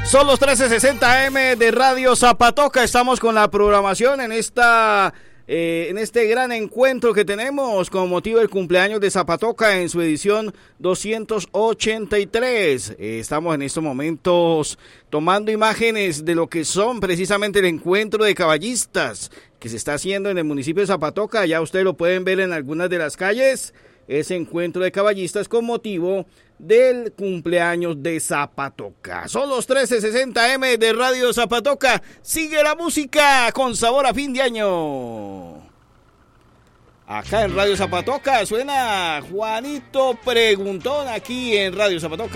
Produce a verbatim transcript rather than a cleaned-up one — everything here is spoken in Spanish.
Son los trece sesenta eme de Radio Zapatoca. Estamos con la programación en esta eh, en este gran encuentro que tenemos con motivo del cumpleaños de Zapatoca en su edición doscientos ochenta y tres. Eh, estamos en estos momentos tomando imágenes de lo que son precisamente el encuentro de caballistas que se está haciendo en el municipio de Zapatoca. Ya ustedes lo pueden ver en algunas de las calles, ese encuentro de caballistas con motivo del cumpleaños de Zapatoca. Son los trece sesenta eme de Radio Zapatoca. Sigue la música con sabor a fin de año. Acá en Radio Zapatoca suena Juanito Preguntón, aquí en Radio Zapatoca.